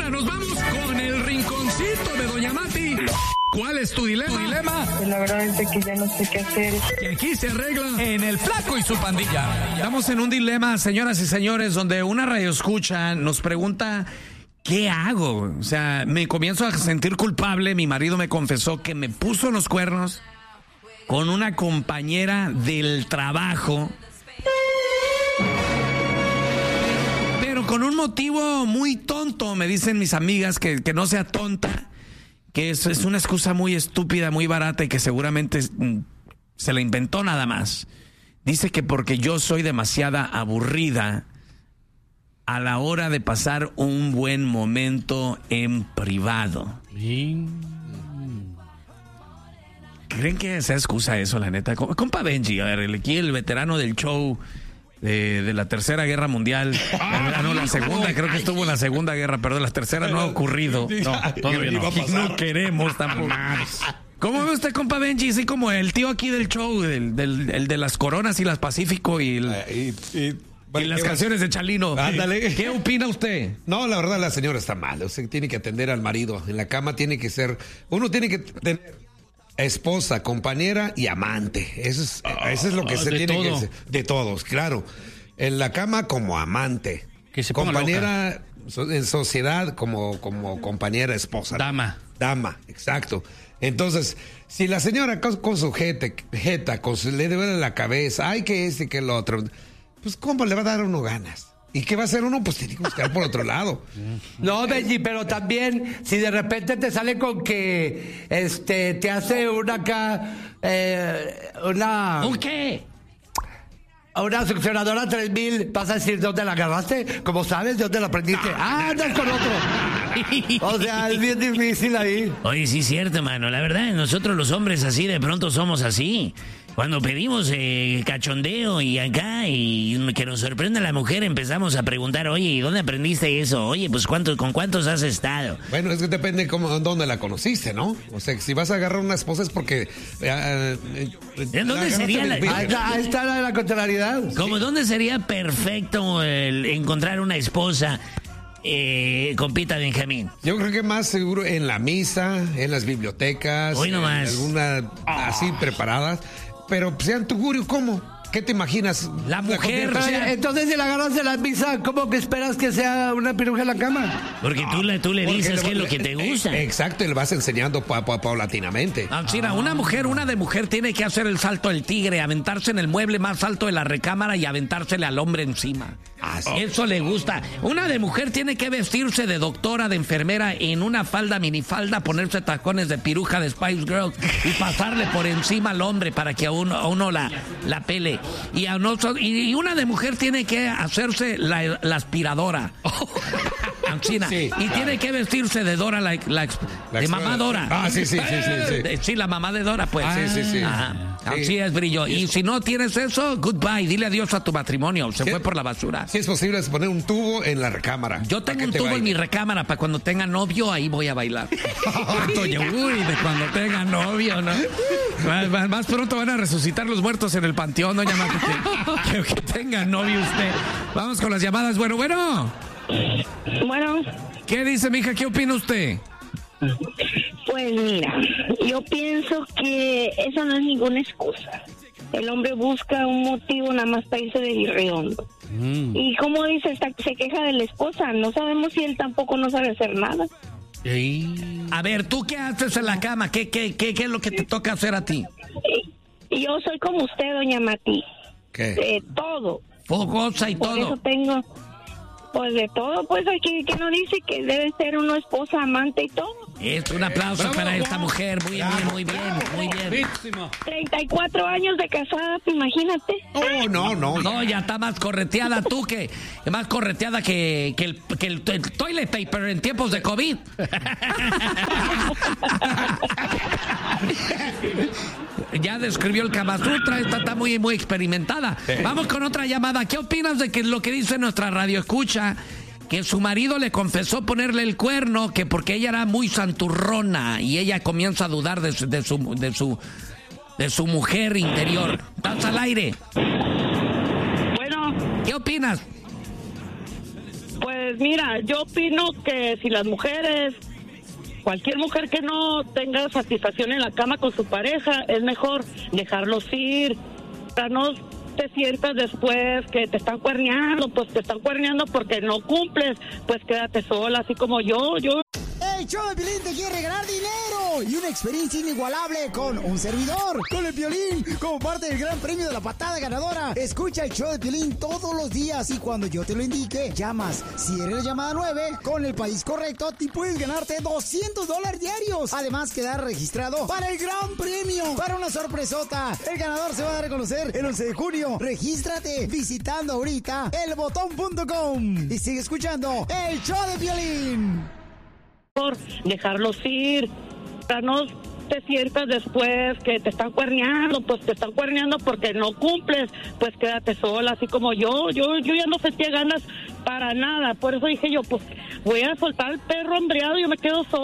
ahora nos vamos con el rinconcito de Doña Mati. ¿Cuál es tu dilema? La verdad es que ya no sé qué hacer. Que aquí se arregla en El Flaco y su pandilla. Estamos en un dilema, señoras y señores, donde una radioescucha nos pregunta, ¿qué hago? O sea, me comienzo a sentir culpable. Mi marido me confesó que me puso los cuernos con una compañera del trabajo, pero con un motivo muy tonto. Me dicen mis amigas que no sea tonta, que es una excusa muy estúpida, muy barata y que seguramente se la inventó nada más. Dice que porque yo soy demasiada aburrida a la hora de pasar un buen momento en privado. ¿Creen que sea excusa eso, la neta? Compa Benji, a ver, aquí el veterano del show de la Tercera Guerra Mundial. No, la segunda, creo que estuvo en la Segunda Guerra, perdón, la tercera no ha ocurrido. No, todavía no. No queremos tampoco. ¿Cómo ve usted, compa Benji? Así como el tío aquí del show, el de las Coronas y las Pacífico y las canciones de Chalino. Ándale. ¿Qué opina usted? No, la verdad la señora está mal. O sea, tiene que atender al marido. En la cama tiene que ser... Uno tiene que tener esposa, compañera y amante. Eso es lo que se tiene que hacer. De todos, claro. En la cama como amante. Que se compañera en sociedad como compañera, esposa. Dama, exacto. Entonces, si la señora con su jeta, le duele la cabeza, ay, que este, que el otro, pues ¿cómo le va a dar a uno ganas? ¿Y qué va a hacer uno? Pues tiene que buscar por otro lado. No, Benji, pero también, si de repente te sale con que te hace una acá, ¿Un qué? una succionadora 3000, vas a decir dónde la agarraste, como sabes, dónde la aprendiste. Andas con otro. O sea, es bien difícil ahí. Oye, sí es cierto, mano. La verdad, nosotros los hombres así de pronto somos así. Cuando pedimos cachondeo y acá y que nos sorprenda la mujer, empezamos a preguntar, oye, ¿y dónde aprendiste eso? Oye, pues ¿con cuántos has estado? Bueno, es que depende dónde la conociste, ¿no? O sea, si vas a agarrar una esposa es porque... ¿En dónde sería Ahí está la contrariedad. ¿Cómo dónde sería perfecto encontrar una esposa? Compita Benjamín. Yo creo que más seguro en la misa, en las bibliotecas, hoy nomás. Alguna así preparadas, pero sean tugurio, ¿cómo? ¿Qué te imaginas? La mujer. Entonces, si la agarras de la misa, ¿cómo que esperas que sea una piruja en la cama? Porque tú le dices qué es lo que te gusta. Exacto, y le vas enseñando paulatinamente. Una de mujer tiene que hacer el salto del tigre, aventarse en el mueble más alto de la recámara y aventársele al hombre encima. Eso le gusta. Una de mujer tiene que vestirse de doctora, de enfermera, en una falda, minifalda, ponerse tacones de piruja de Spice Girls y pasarle por encima al hombre para que a uno la pele. Y una de mujer tiene que hacerse la aspiradora. Sí. Y tiene que vestirse de Dora, de mamá Dora. Sí. Sí, la mamá de Dora, pues. Sí. Ajá. Así es, brillo. Y si no tienes eso, goodbye. Dile adiós a tu matrimonio. Se fue por la basura. Si es posible, es poner un tubo en la recámara. Yo tengo un tubo en mi recámara para cuando tenga novio, ahí voy a bailar. Oye, de cuando tenga novio, ¿no? Más pronto van a resucitar los muertos en el panteón, doña Mati. Que tenga novio usted. Vamos con las llamadas. Bueno. Bueno. ¿Qué dice, mija? ¿Qué opina usted? Pues mira, yo pienso que eso no es ninguna excusa. El hombre busca un motivo nada más para irse de irredondo. Y como dice, se queja de la esposa. No sabemos si él tampoco no sabe hacer nada. A ver, ¿tú qué haces en la cama? ¿Qué es lo que te toca hacer a ti? Yo soy como usted, doña Mati. ¿Qué? De todo. Fogosa y Por todo. eso tengo... Pues de todo, pues aquí que no dice que debe ser una esposa amante y todo. Es un aplauso para esta mujer, muy bien. 34 años de casada, imagínate. Oh, no. No, ya está más correteada tú más correteada que el toilet paper en tiempos de COVID. Ya describió el Kama Sutra, esta está muy experimentada. Vamos con otra llamada. ¿Qué opinas de que lo que dice nuestra radio escucha? Que su marido le confesó ponerle el cuerno, que porque ella era muy santurrona y ella comienza a dudar de su mujer interior. ¿Estás al aire? Bueno. ¿Qué opinas? Pues Pues mira, yo opino que si las mujeres, cualquier mujer que no tenga satisfacción en la cama con su pareja, es mejor dejarlos ir, para no te sientas después que te están cuerneando, pues te están cuerneando porque no cumples, pues quédate sola, así como yo. El show de Piolín te quiere ganar dinero y una experiencia inigualable con un servidor, con el Piolín, como parte del gran premio de la patada ganadora. Escucha el show de Piolín todos los días y cuando yo te lo indique, llamas. Si eres la llamada 9, con el país correcto, te puedes ganarte $200 diarios. Además, quedar registrado para el gran premio, para una sorpresota. El ganador se va a dar a conocer el 11 de junio. Regístrate visitando ahorita elbotón.com y sigue escuchando el show de Piolín. Por dejarlos ir, para no te sientas después que te están cuerneando, pues te están cuerneando porque no cumples, pues quédate sola, así como yo ya no sentía ganas para nada, por eso dije yo, pues voy a soltar el perro hambriado y yo me quedo sola.